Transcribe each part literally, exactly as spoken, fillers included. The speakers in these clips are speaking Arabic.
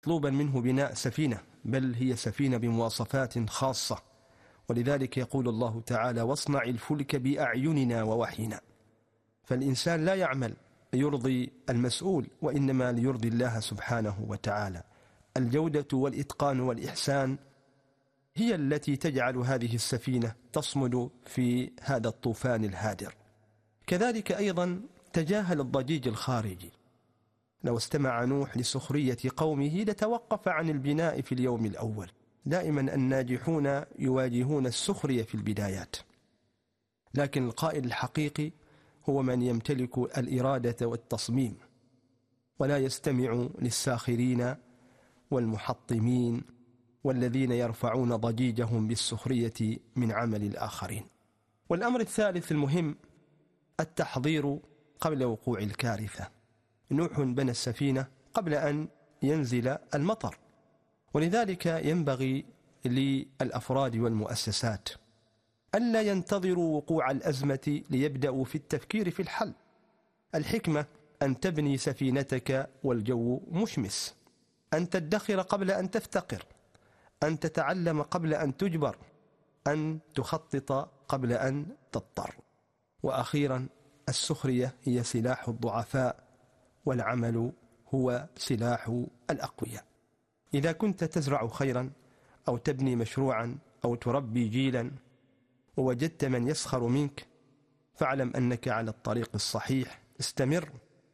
مطلوبا منه بناء سفينة، بل هي سفينة بمواصفات خاصة، ولذلك يقول الله تعالى: واصنع الفلك بأعيننا ووحينا. فالإنسان لا يعمل ليرضي المسؤول، وإنما ليرضي الله سبحانه وتعالى. الجودة والإتقان والإحسان هي التي تجعل هذه السفينة تصمد في هذا الطوفان الهادر. كذلك أيضا تجاهل الضجيج الخارجي. لو استمع نوح لسخرية قومه لتوقف عن البناء في اليوم الأول. دائما الناجحون يواجهون السخرية في البدايات، لكن القائد الحقيقي هو من يمتلك الإرادة والتصميم، ولا يستمع للساخرين والمحطمين والذين يرفعون ضجيجهم بالسخرية من عمل الآخرين. والأمر الثالث المهم التحضير قبل وقوع الكارثة. نوح بنى السفينة قبل أن ينزل المطر، ولذلك ينبغي للأفراد والمؤسسات ألا ينتظروا وقوع الأزمة ليبدأوا في التفكير في الحل. الحكمة أن تبني سفينتك والجو مشمس، أن تدخر قبل أن تفتقر، أن تتعلم قبل أن تجبر، أن تخطط قبل أن تضطر. وأخيرا السخرية هي سلاح الضعفاء، والعمل هو سلاح الأقوياء. إذا كنت تزرع خيرا أو تبني مشروعا أو تربي جيلا ووجدت من يسخر منك، فاعلم أنك على الطريق الصحيح. استمر،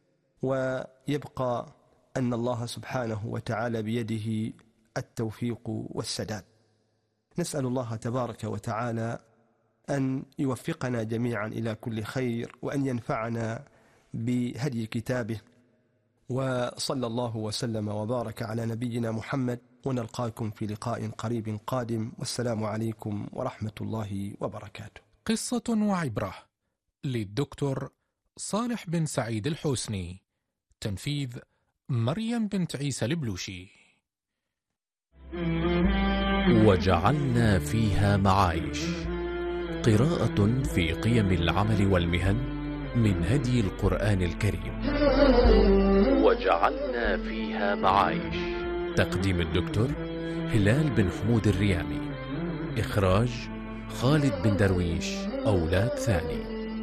ويبقى أن الله سبحانه وتعالى بيده التوفيق والسداد. نسأل الله تبارك وتعالى أن يوفقنا جميعا إلى كل خير، وأن ينفعنا بهدي كتابه. وصلى الله وسلم وبارك على نبينا محمد، ونلقاكم في لقاء قريب قادم، والسلام عليكم ورحمة الله وبركاته. قصة وعبرة للدكتور صالح بن سعيد الحسني، تنفيذ مريم بنت عيسى البلوشي. وجعلنا فيها معايش، قراءة في قيم العمل والمهن من هدي القرآن الكريم. وجعلنا فيها معايش، تقديم الدكتور هلال بن حمود الريامي، إخراج خالد بن درويش، أولاد ثاني.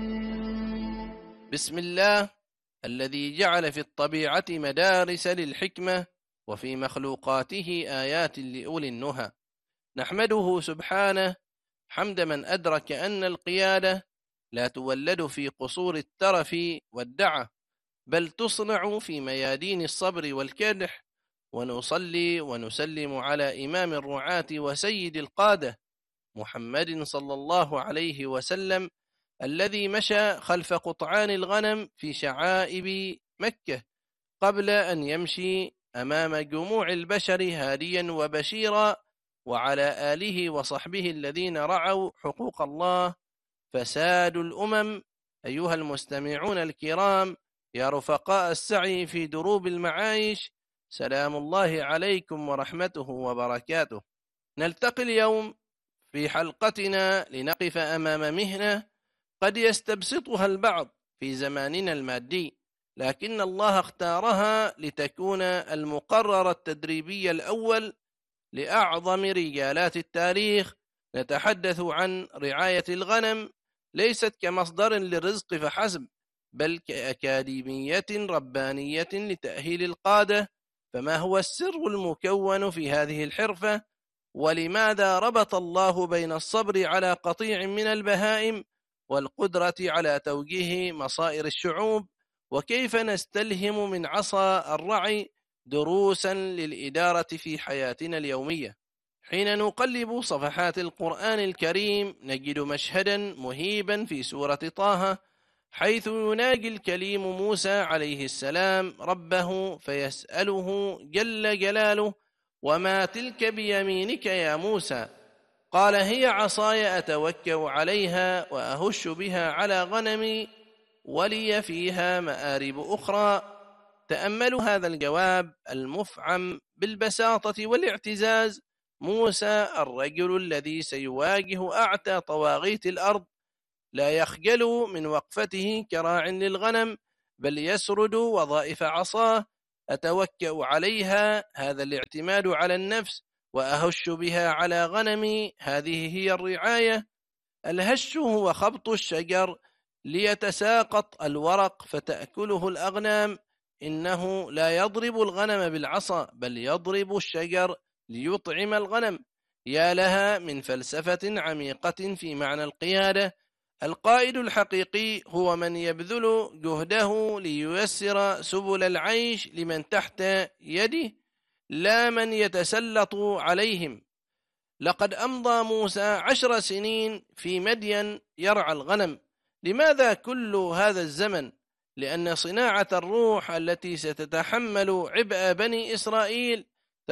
بسم الله الذي جعل في الطبيعة مدارس للحكمة، وفي مخلوقاته آيات لأولي النهى. نحمده سبحانه حمد من أدرك أن القيادة لا تولد في قصور الترف والدعة، بل تصنع في ميادين الصبر والكدح. ونصلي ونسلم على إمام الرعاة وسيد القادة محمد صلى الله عليه وسلم، الذي مشى خلف قطعان الغنم في شعائب مكة قبل أن يمشي أمام جموع البشر هاديا وبشيرا، وعلى آله وصحبه الذين رعوا حقوق الله فساد الأمم. أيها المستمعون الكرام، يا رفقاء السعي في دروب المعايش، سلام الله عليكم ورحمته وبركاته. نلتقي اليوم في حلقتنا لنقف أمام مهنة قد يستبسطها البعض في زماننا المادي، لكن الله اختارها لتكون المقرر التدريبي الأول لأعظم رجالات التاريخ. نتحدث عن رعاية الغنم، ليست كمصدر للرزق فحسب، بل كأكاديمية ربانية لتأهيل القادة. فما هو السر المكون في هذه الحرفة؟ ولماذا ربط الله بين الصبر على قطيع من البهائم والقدرة على توجيه مصائر الشعوب؟ وكيف نستلهم من عصا الرعي دروسا للإدارة في حياتنا اليومية؟ حين نقلب صفحات القرآن الكريم نجد مشهدا مهيبا في سورة طه، حيث يناجي الكليم موسى عليه السلام ربه فيسأله جل جلاله: وما تلك بيمينك يا موسى؟ قال: هي عصاي أتوكأ عليها وأهش بها على غنمي ولي فيها مآرب أخرى. تأملوا هذا الجواب المفعم بالبساطة والاعتزاز. موسى الرجل الذي سيواجه أعتى طواغيت الأرض لا يخجل من وقفته كراع للغنم، بل يسرد وظائف عصاه أتوكأ عليها، هذا الاعتماد على النفس، وأهش بها على غنمي، هذه هي الرعاية. الهش هو خبط الشجر ليتساقط الورق فتأكله الأغنام، إنه لا يضرب الغنم بالعصا بل يضرب الشجر ليطعم الغنم. يا لها من فلسفة عميقة في معنى القيادة. القائد الحقيقي هو من يبذل جهده لييسر سبل العيش لمن تحت يده، لا من يتسلط عليهم. لقد أمضى موسى عشر سنين في مدين يرعى الغنم. لماذا كل هذا الزمن؟ لأن صناعة الروح التي ستتحمل عبء بني إسرائيل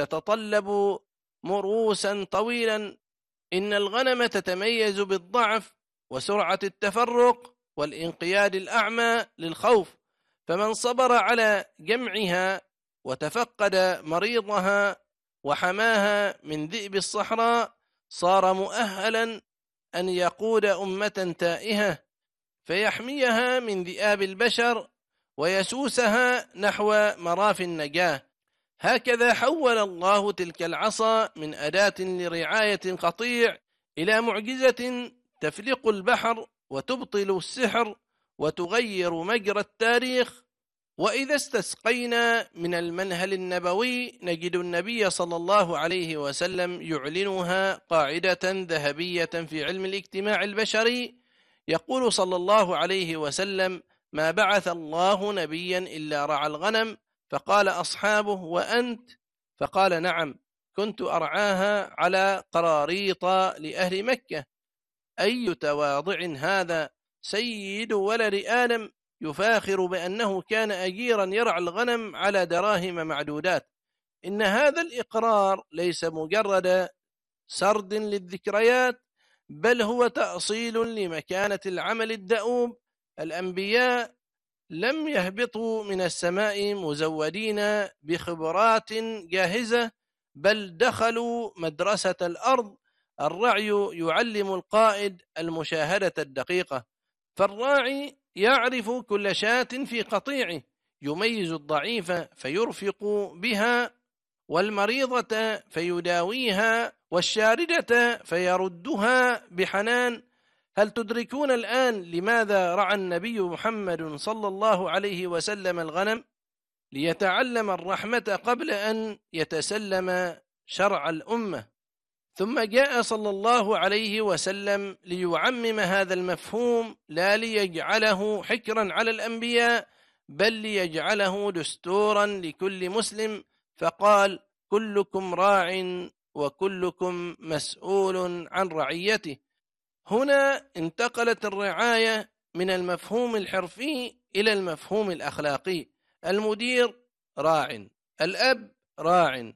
تتطلب مروسا طويلا. إن الغنم تتميز بالضعف وسرعة التفرق والانقياد الأعمى للخوف، فمن صبر على جمعها وتفقد مريضها وحماها من ذئب الصحراء صار مؤهلا أن يقود أمة تائهة فيحميها من ذئاب البشر ويسوسها نحو مراف النجاة. هكذا حول الله تلك العصا من أداة لرعاية القطيع إلى معجزة تفلق البحر وتبطل السحر وتغير مجرى التاريخ. وإذا استسقينا من المنهل النبوي نجد النبي صلى الله عليه وسلم يعلنها قاعدة ذهبية في علم الاجتماع البشري. يقول صلى الله عليه وسلم: ما بعث الله نبيا إلا رعى الغنم. فقال أصحابه: وأنت؟ فقال: نعم، كنت أرعاها على قراريط لأهل مكة. أي تواضع هذا! سيد ولد آدم يفاخر بأنه كان أجيرا يرعى الغنم على دراهم معدودات. إن هذا الإقرار ليس مجرد سرد للذكريات، بل هو تأصيل لمكانة العمل الدؤوب. الأنبياء لم يهبطوا من السماء مزودين بخبرات جاهزة، بل دخلوا مدرسة الأرض. الرعي يعلم القائد المشاهدة الدقيقة، فالراعي يعرف كل شاة في قطيعه، يميز الضعيف فيرفق بها، والمريضة فيداويها، والشاردة فيردها بحنان. هل تدركون الآن لماذا رعى النبي محمد صلى الله عليه وسلم الغنم؟ ليتعلم الرحمة قبل أن يتسلم شرع الأمة. ثم جاء صلى الله عليه وسلم ليعمم هذا المفهوم، لا ليجعله حكرا على الأنبياء، بل ليجعله دستورا لكل مسلم. فقال: كلكم راع وكلكم مسؤول عن رعيته. هنا انتقلت الرعاية من المفهوم الحرفي إلى المفهوم الأخلاقي. المدير راع، الأب راع،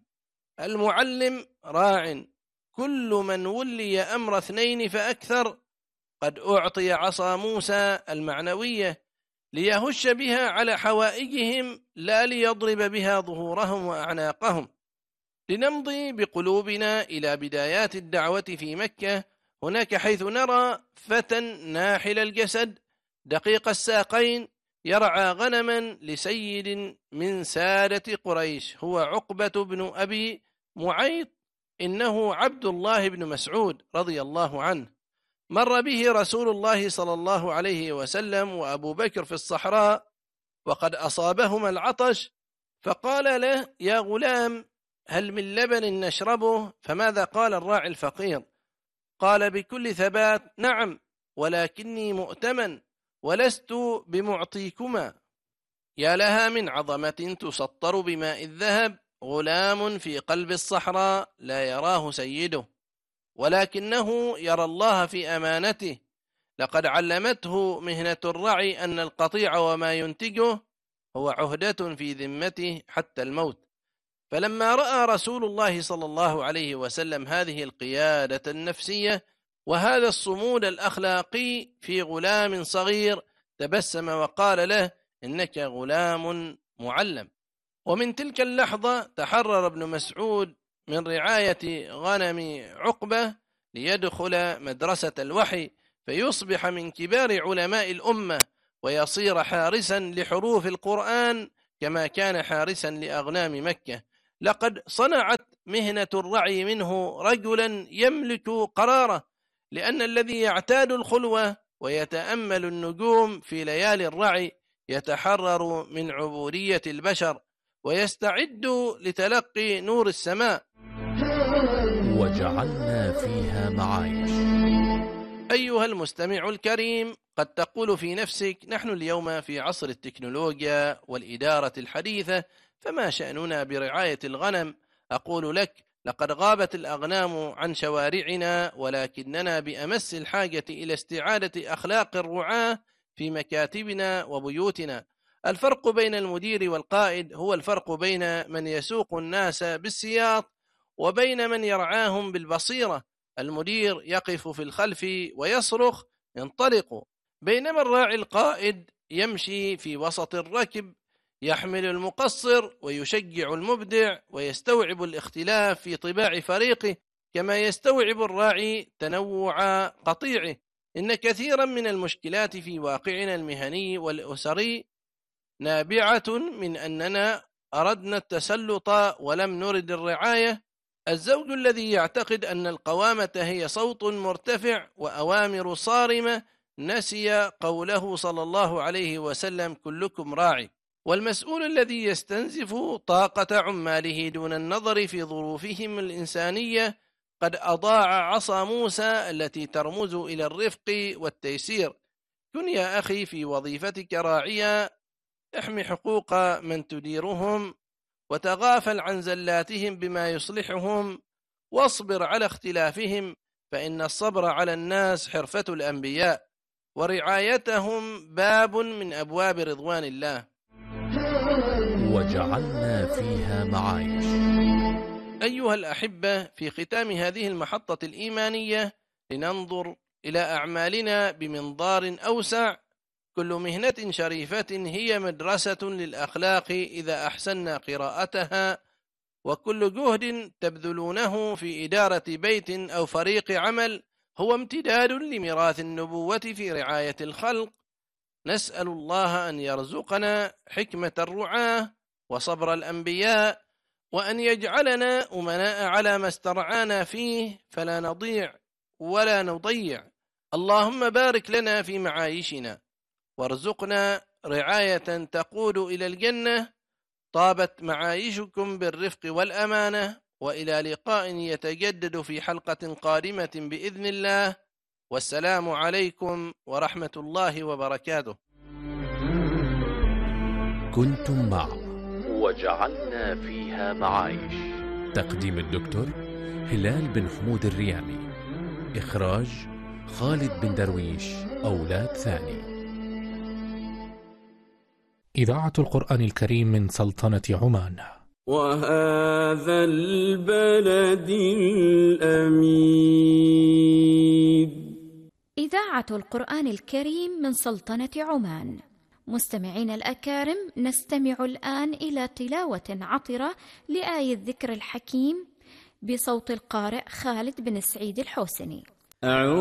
المعلم راع، كل من ولي أمر اثنين فأكثر قد أعطي عصا موسى المعنوية ليهش بها على حوائجهم، لا ليضرب بها ظهورهم وأعناقهم. لنمضي بقلوبنا إلى بدايات الدعوة في مكة. هناك حيث نرى فتى ناحل الجسد دقيق الساقين يرعى غنما لسيد من سادة قريش، هو عقبة بن أبي معيط، إنه عبد الله بن مسعود رضي الله عنه. مر به رسول الله صلى الله عليه وسلم وأبو بكر في الصحراء وقد أصابهما العطش، فقال له: يا غلام، هل من لبن نشربه؟ فماذا قال الراعي الفقير؟ قال بكل ثبات: نعم، ولكني مؤتمن ولست بمعطيكما. يا لها من عظمة تسطر بماء الذهب. غلام في قلب الصحراء لا يراه سيده، ولكنه يرى الله في أمانته. لقد علمته مهنة الرعي أن القطيع وما ينتجه هو عهدة في ذمته حتى الموت. فلما رأى رسول الله صلى الله عليه وسلم هذه القيادة النفسية وهذا الصمود الأخلاقي في غلام صغير، تبسم وقال له: إنك غلام معلم. ومن تلك اللحظة تحرر ابن مسعود من رعاية غنم عقبة ليدخل مدرسة الوحي، فيصبح من كبار علماء الأمة ويصير حارسا لحروف القرآن كما كان حارسا لأغنام مكة. لقد صنعت مهنة الرعي منه رجلا يملك قراره، لأن الذي يعتاد الخلوة ويتأمل النجوم في ليالي الرعي يتحرر من عبودية البشر ويستعد لتلقي نور السماء. وجعلنا فيها معايش. أيها المستمع الكريم، قد تقول في نفسك: نحن اليوم في عصر التكنولوجيا والإدارة الحديثة، فما شأننا برعاية الغنم؟ أقول لك: لقد غابت الأغنام عن شوارعنا، ولكننا بأمس الحاجة إلى استعادة أخلاق الرعاة في مكاتبنا وبيوتنا. الفرق بين المدير والقائد هو الفرق بين من يسوق الناس بالسياط وبين من يرعاهم بالبصيرة. المدير يقف في الخلف ويصرخ: انطلقوا، بينما الراعي القائد يمشي في وسط الركب، يحمل المقصر ويشجع المبدع، ويستوعب الاختلاف في طباع فريقه كما يستوعب الراعي تنوع قطيعه. إن كثيرا من المشكلات في واقعنا المهني والأسري نابعة من أننا أردنا التسلط ولم نرد الرعاية. الزوج الذي يعتقد أن القوامة هي صوت مرتفع وأوامر صارمة نسي قوله صلى الله عليه وسلم: كلكم راعي. والمسؤول الذي يستنزف طاقة عماله دون النظر في ظروفهم الإنسانية قد أضاع عصا موسى التي ترمز إلى الرفق والتيسير. كن يا أخي في وظيفتك راعيا، احمي حقوق من تديرهم وتغافل عن زلاتهم بما يصلحهم، واصبر على اختلافهم، فإن الصبر على الناس حرفة الأنبياء، ورعايتهم باب من أبواب رضوان الله. وجعلنا فيها معايش. أيها الأحبة، في ختام هذه المحطة الإيمانية لننظر إلى أعمالنا بمنظار أوسع. كل مهنة شريفة هي مدرسة للأخلاق إذا أحسننا قراءتها، وكل جهد تبذلونه في إدارة بيت أو فريق عمل هو امتداد لميراث النبوة في رعاية الخلق. نسأل الله أن يرزقنا حكمة الرعاة وصبر الأنبياء، وأن يجعلنا أمناء على ما استرعانا فيه فلا نضيع ولا نضيع. اللهم بارك لنا في معايشنا، وارزقنا رعاية تقود إلى الجنة. طابت معايشكم بالرفق والأمانة، وإلى لقاء يتجدد في حلقة قادمة بإذن الله، والسلام عليكم ورحمة الله وبركاته. كنتم مع وجعلنا فيها معايش. تقديم الدكتور هلال بن حمود الريامي. إخراج خالد بن درويش أولاد ثاني. إذاعة القرآن الكريم من سلطنة عمان. وهذا البلد الأمين. إذاعة القرآن الكريم من سلطنة عمان. مستمعين الأكارم، نستمع الآن إلى تلاوة عطرة لآية الذكر الحكيم بصوت القارئ خالد بن سعيد الحوسني.